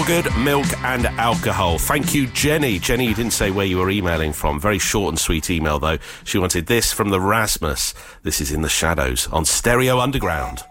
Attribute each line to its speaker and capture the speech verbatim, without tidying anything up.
Speaker 1: Good milk and alcohol. Thank you, Jenny. Jenny, you didn't say where you were emailing from. Very short and sweet email, though. She wanted this from the Rasmus. This is In the Shadows on Stereo Underground.